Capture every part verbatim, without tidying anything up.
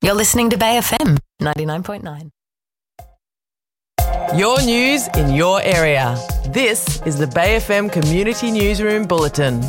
You're listening to Bay F M ninety-nine point nine. Your news in your area. This is the Bay F M Community Newsroom Bulletin.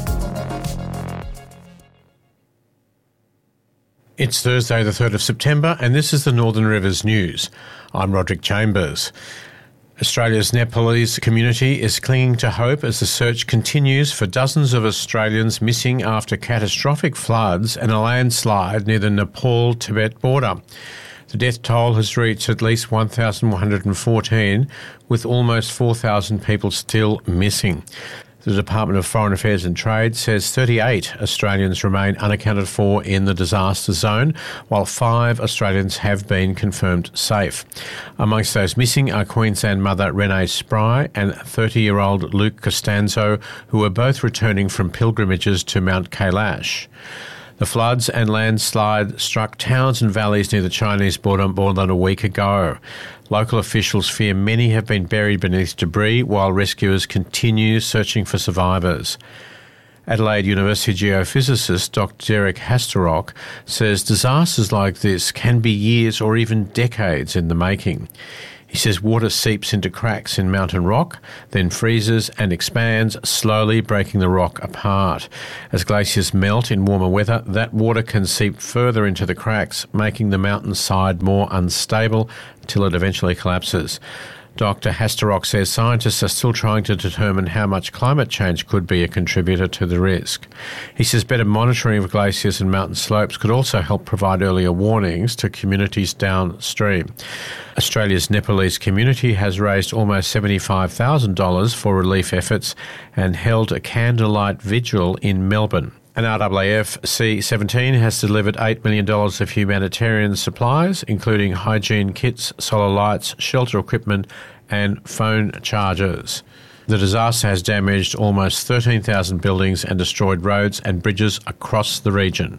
It's Thursday the third of September and this is the Northern Rivers News. I'm Roderick Chambers. Australia's Nepalese community is clinging to hope as the search continues for dozens of Australians missing after catastrophic floods and a landslide near the Nepal-Tibet border. The death toll has reached at least one thousand one hundred fourteen, with almost four thousand people still missing. The Department of Foreign Affairs and Trade says thirty-eight Australians remain unaccounted for in the disaster zone, while five Australians have been confirmed safe. Amongst those missing are Queensland mother Renee Spry and thirty-year-old Luke Costanzo, who were both returning from pilgrimages to Mount Kailash. The floods and landslide struck towns and valleys near the Chinese border more than a week ago. Local officials fear many have been buried beneath debris while rescuers continue searching for survivors. Adelaide University geophysicist Doctor Derek Hasterrock says disasters like this can be years or even decades in the making. He says water seeps into cracks in mountain rock, then freezes and expands, slowly breaking the rock apart. As glaciers melt in warmer weather, that water can seep further into the cracks, making the mountainside more unstable until it eventually collapses. Doctor Hasterrock says scientists are still trying to determine how much climate change could be a contributor to the risk. He says better monitoring of glaciers and mountain slopes could also help provide earlier warnings to communities downstream. Australia's Nepalese community has raised almost seventy-five thousand dollars for relief efforts and held a candlelight vigil in Melbourne. An R A A F C seventeen has delivered eight million dollars of humanitarian supplies, including hygiene kits, solar lights, shelter equipment and phone chargers. The disaster has damaged almost thirteen thousand buildings and destroyed roads and bridges across the region.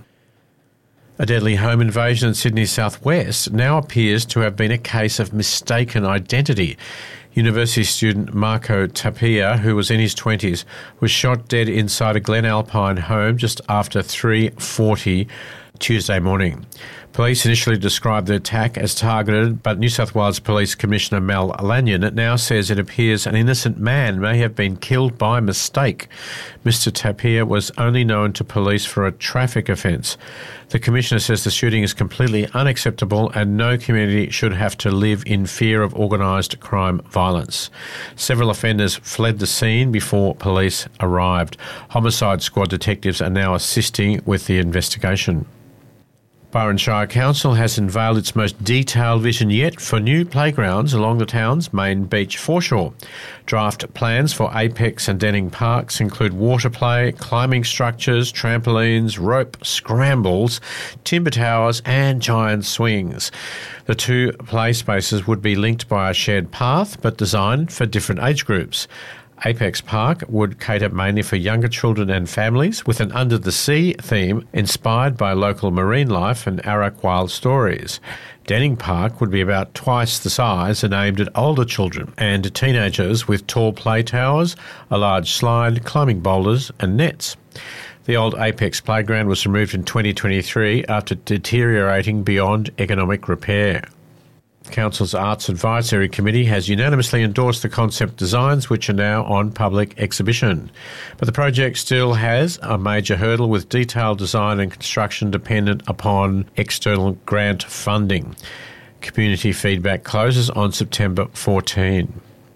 A deadly home invasion in Sydney's southwest now appears to have been a case of mistaken identity. University student Marco Tapia, who was in his twenties, was shot dead inside a Glen Alpine home just after three forty Tuesday morning. Police initially described the attack as targeted, but New South Wales Police Commissioner Mel Lanyon now says it appears an innocent man may have been killed by mistake. Mister Tapia was only known to police for a traffic offence. The Commissioner says the shooting is completely unacceptable and no community should have to live in fear of organised crime violence. Several offenders fled the scene before police arrived. Homicide Squad detectives are now assisting with the investigation. Byron Shire Council has unveiled its most detailed vision yet for new playgrounds along the town's main beach foreshore. Draft plans for Apex and Denning Parks include water play, climbing structures, trampolines, rope scrambles, timber towers and giant swings. The two play spaces would be linked by a shared path but designed for different age groups. Apex Park would cater mainly for younger children and families with an under-the-sea theme inspired by local marine life and Arak wild stories. Denning Park would be about twice the size and aimed at older children and teenagers with tall play towers, a large slide, climbing boulders and nets. The old Apex playground was removed in twenty twenty-three after deteriorating beyond economic repair. Council's Arts Advisory Committee has unanimously endorsed the concept designs which are now on public exhibition. But the project still has a major hurdle with detailed design and construction dependent upon external grant funding. Community feedback closes on September fourteenth.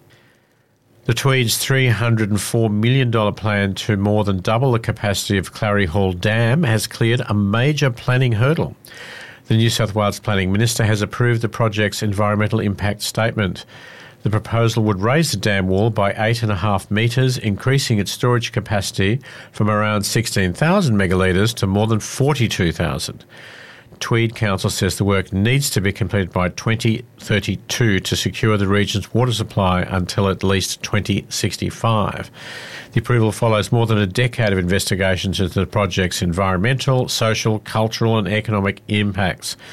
The Tweed's three hundred four million dollars plan to more than double the capacity of Clarrie Hall Dam has cleared a major planning hurdle. The New South Wales Planning Minister has approved the project's environmental impact statement. The proposal would raise the dam wall by eight point five metres, increasing its storage capacity from around sixteen thousand megalitres to more than forty-two thousand. Tweed Council says the work needs to be completed by twenty thirty-two to secure the region's water supply until at least twenty sixty-five. The approval follows more than a decade of investigations into the project's environmental, social, cultural and economic impacts.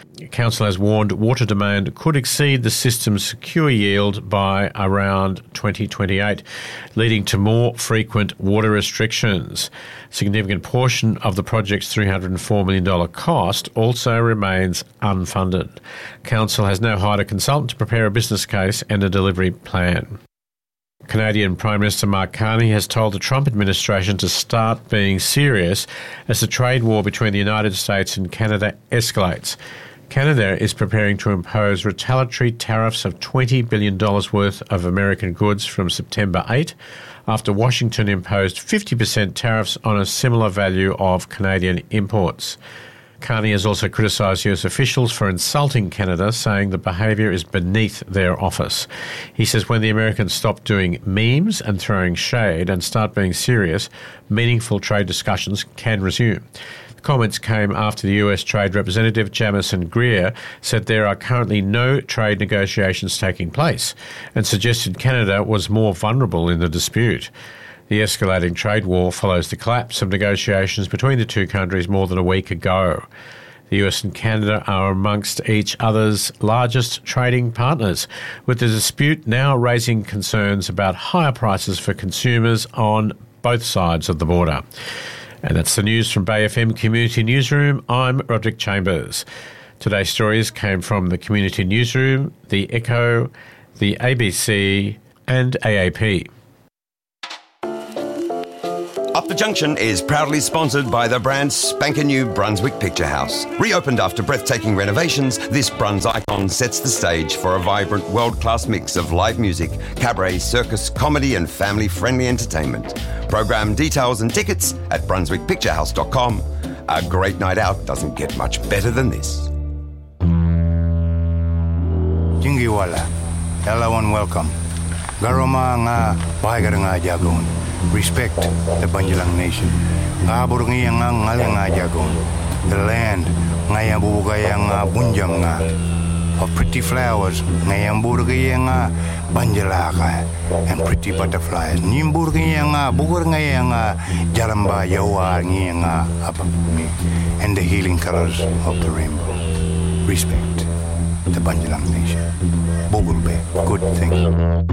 Council has warned water demand could exceed the system's secure yield by around twenty twenty-eight, leading to more frequent water restrictions. A significant portion of the project's three hundred four million dollars cost also remains unfunded. Council has now hired a consultant to prepare a business case and a delivery plan. Canadian Prime Minister Mark Carney has told the Trump administration to start being serious as the trade war between the United States and Canada escalates. Canada is preparing to impose retaliatory tariffs of twenty billion dollars worth of American goods from September eighth, after Washington imposed fifty percent tariffs on a similar value of Canadian imports. Carney has also criticised U S officials for insulting Canada, saying the behaviour is beneath their office. He says when the Americans stop doing memes and throwing shade and start being serious, meaningful trade discussions can resume. The comments came after the U S Trade Representative Jamieson Greer said there are currently no trade negotiations taking place and suggested Canada was more vulnerable in the dispute. The escalating trade war follows the collapse of negotiations between the two countries more than a week ago. The U S and Canada are amongst each other's largest trading partners, with the dispute now raising concerns about higher prices for consumers on both sides of the border. And that's the news from Bay F M Community Newsroom. I'm Roderick Chambers. Today's stories came from the Community Newsroom, the Echo, the A B C and A A P. Up the Junction is proudly sponsored by the brand spanking new Brunswick Picture House. Reopened after breathtaking renovations, this Bruns icon sets the stage for a vibrant, world-class mix of live music, cabaret, circus, comedy and family-friendly entertainment. Program details and tickets at brunswick picture house dot com. A great night out doesn't get much better than this. Jingiwala, hello and welcome. Garoma nga bahagar nga jagon. Respect the Banjalang Nation. Kabur nga nga ngalang nga jagon. The land nga yang bubugay nga bunjang nga. Of pretty flowers nga yang burgay nga banjalaka. And pretty butterflies. Nimburgay nga bugur nga nga jalamba yawa nga apapumi. And the healing colors of the rainbow. Respect the Banjalang Nation. Bugurbe, good thing.